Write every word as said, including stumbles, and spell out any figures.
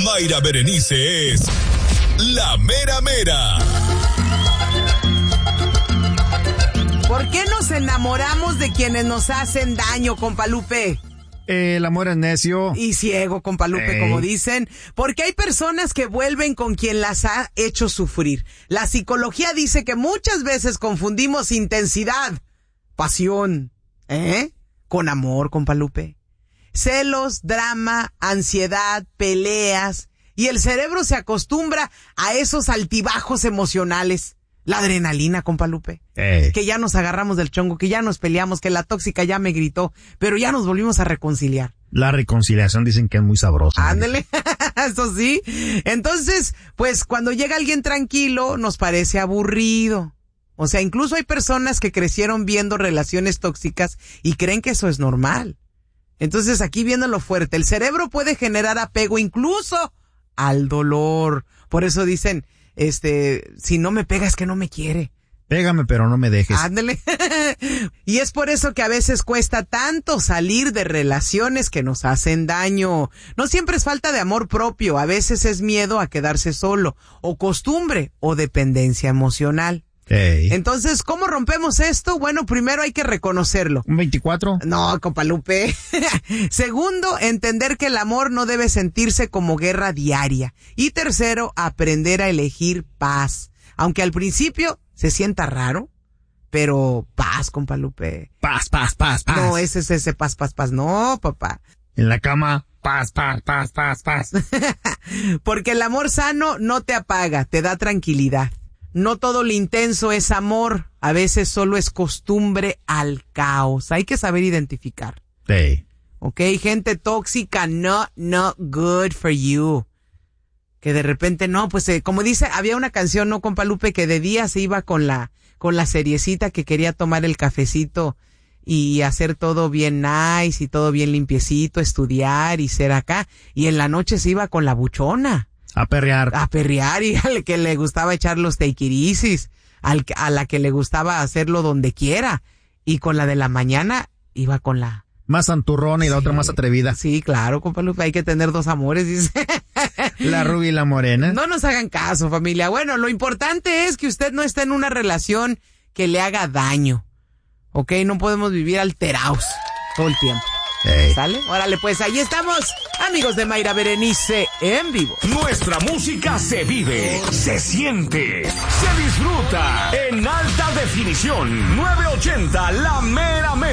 Mayra Berenice es la mera mera. ¿Por qué nos enamoramos de quienes nos hacen daño, compa Lupe? Eh, el amor es necio. Y ciego, compa Lupe, Ey. como dicen. Porque hay personas que vuelven con quien las ha hecho sufrir. La psicología dice que muchas veces confundimos intensidad, pasión, ¿eh? con amor, compa Lupe. Celos, drama, ansiedad, peleas. Y el cerebro se acostumbra a esos altibajos emocionales. La adrenalina, compa Lupe. Ey. Que ya nos agarramos del chongo, que ya nos peleamos, que la tóxica ya me gritó, pero ya nos volvimos a reconciliar. La reconciliación dicen que es muy sabrosa. Ándele, eso sí. Entonces, pues cuando llega alguien tranquilo, nos parece aburrido. O sea, incluso hay personas que crecieron viendo relaciones tóxicas y creen que eso es normal. Entonces, aquí viendo lo fuerte, el cerebro puede generar apego incluso al dolor. Por eso dicen, este, si no me pega es que no me quiere. Pégame, pero no me dejes. Ándale. Y es por eso que a veces cuesta tanto salir de relaciones que nos hacen daño. No siempre es falta de amor propio, a veces es miedo a quedarse solo, o costumbre, o dependencia emocional. Ey. Entonces, ¿cómo rompemos esto? Bueno, primero hay que reconocerlo. ¿Un veinticuatro? No, compa Lupe. Segundo, entender que el amor no debe sentirse como guerra diaria. Y tercero, aprender a elegir paz. Aunque al principio se sienta raro, pero paz, compa Lupe. Paz, paz, paz, paz. No, ese es ese paz, paz, paz. No, papá. En la cama, paz, paz, paz, paz, paz. Porque el amor sano no te apaga, te da tranquilidad. No todo lo intenso es amor, a veces solo es costumbre al caos. Hay que saber identificar. Sí. Ok, gente tóxica, no, not good for you. Que de repente, no, pues eh, como dice, había una canción, ¿no, compa Lupe? Que de día se iba con la, con la seriecita que quería tomar el cafecito y hacer todo bien nice y todo bien limpiecito, estudiar y ser acá. Y en la noche se iba con la buchona. A perrear. A perrear, y al que le gustaba echar los take it easys, al, a la que le gustaba hacerlo donde quiera. Y con la de la mañana iba con la... Más santurrona y la Sí. otra más atrevida. Sí, claro, compa Lupe, hay que tener dos amores, dice. La rubia y la morena. No nos hagan caso, familia. Bueno, lo importante es que usted no esté en una relación que le haga daño. ¿Ok? No podemos vivir alterados todo el tiempo. Ey. ¿Sale? Órale, pues ahí estamos, amigos de Mayra Berenice en vivo. Nuestra música se vive, se siente, se disfruta en alta definición. nueve ochenta La Mera Mera.